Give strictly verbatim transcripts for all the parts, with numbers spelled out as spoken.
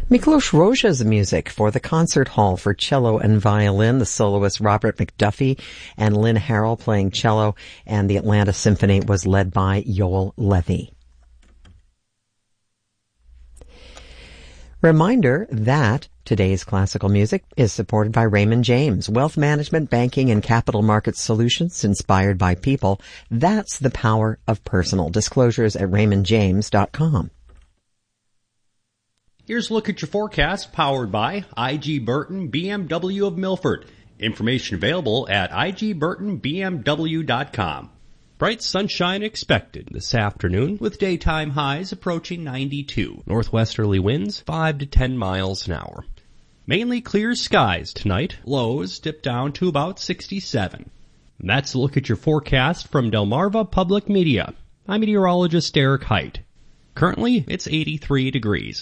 Miklos Rozsa's music for the concert hall for cello and violin, the soloist Robert McDuffie and Lynn Harrell playing cello, and the Atlanta Symphony was led by Yoel Levy. Reminder that today's classical music is supported by Raymond James, wealth management, banking, and capital market solutions inspired by people. That's the power of personal. Disclosures at raymond james dot com. Here's a look at your forecast, powered by I G Burton B M W of Milford. Information available at I G burton B M W dot com. Bright sunshine expected this afternoon, with daytime highs approaching ninety-two. Northwesterly winds five to ten miles an hour. Mainly clear skies tonight. Lows dip down to about sixty-seven. And that's a look at your forecast from Delmarva Public Media. I'm meteorologist Eric Height. Currently, it's eighty-three degrees.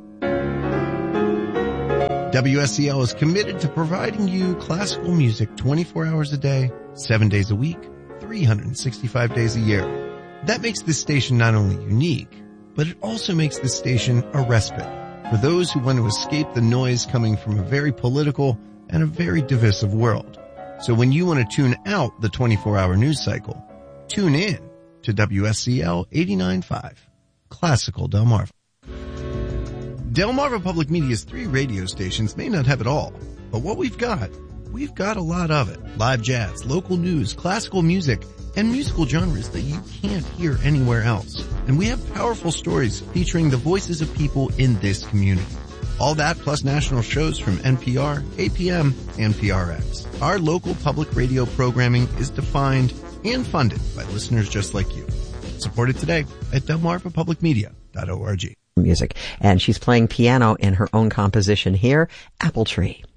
W S C L is committed to providing you classical music twenty-four hours a day, seven days a week, three hundred sixty-five days a year. That makes this station not only unique, but it also makes this station a respite for those who want to escape the noise coming from a very political and a very divisive world. So when you want to tune out the twenty-four hour news cycle, tune in to W S C L eighty-nine point five, Classical Delmarva. Delmarva Public Media's three radio stations may not have it all, but what we've got, we've got a lot of it. Live jazz, local news, classical music, and musical genres that you can't hear anywhere else. And we have powerful stories featuring the voices of people in this community. All that plus national shows from N P R, A P M, and P R X. Our local public radio programming is defined and funded by listeners just like you. Support it today at delmarva public media dot org. Music, and she's playing piano in her own composition here, Apple Tree.